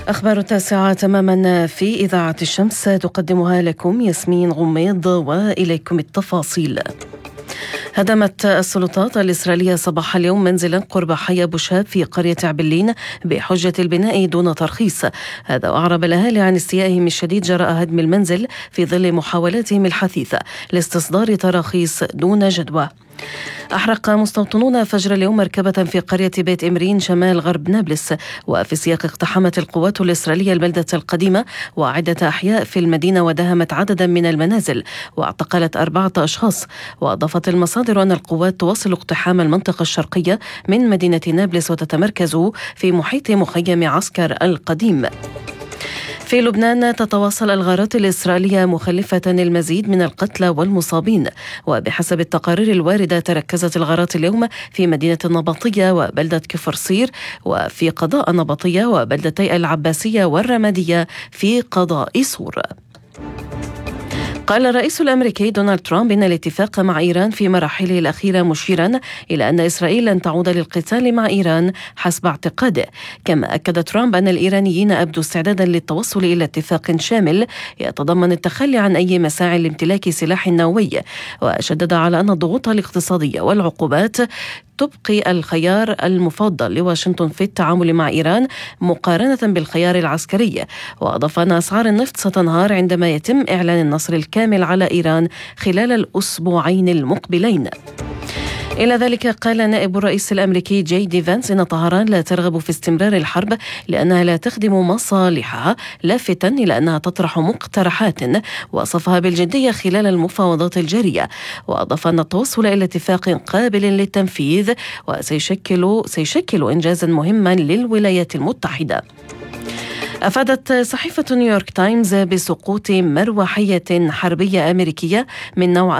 أخبار 9 تماما في إذاعة الشمس تقدمها لكم ياسمين غميض، وإليكم التفاصيل. هدمت السلطات الإسرائيلية صباح اليوم منزلا قرب حي أبو شاب في قرية عبلين بحجة البناء دون ترخيص. هذا وأعرب الأهالي عن استيائهم الشديد جراء هدم المنزل في ظل محاولاتهم الحثيثة لاستصدار تراخيص دون جدوى. أحرق مستوطنون فجر اليوم مركبة في قرية بيت إمرين شمال غرب نابلس، وفي سياق اقتحمت القوات الإسرائيلية البلدة القديمة وعدة أحياء في المدينة ودهمت عددا من المنازل واعتقلت 4 أشخاص. وأضافت المصادر أن القوات تواصل اقتحام المنطقة الشرقية من مدينة نابلس وتتمركز في محيط مخيم عسكر القديم. في لبنان تتواصل الغارات الإسرائيلية مخلفة المزيد من القتلى والمصابين، وبحسب التقارير الواردة تركزت الغارات اليوم في مدينة النبطية وبلدة كفر صير، وفي قضاء النبطية وبلدتي العباسية والرمادية في قضاء صور. قال الرئيس الأمريكي دونالد ترامب إن الاتفاق مع إيران في مراحله الأخيرة، مشيرا إلى أن إسرائيل لن تعود للقتال مع إيران حسب اعتقاده. كما أكد ترامب أن الإيرانيين أبدوا استعدادا للتوصل إلى اتفاق شامل يتضمن التخلي عن أي مساعي لامتلاك سلاح نووي، وشدد على أن الضغوط الاقتصادية والعقوبات تبقي الخيار المفضل لواشنطن في التعامل مع إيران مقارنة بالخيار العسكري. وأضاف أن أسعار النفط ستنهار عندما يتم إعلان النصر الكامل على إيران خلال الأسبوعين المقبلين. إلى ذلك قال نائب الرئيس الأمريكي جي دي فانس إن طهران لا ترغب في استمرار الحرب لأنها لا تخدم مصالحها، لافتا إلى أنها تطرح مقترحات وصفها بالجدية خلال المفاوضات الجارية. وأضاف أن التوصل إلى اتفاق قابل للتنفيذ سيشكل إنجازا مهما للولايات المتحدة. أفادت صحيفة نيويورك تايمز بسقوط مروحية حربية أمريكية من نوع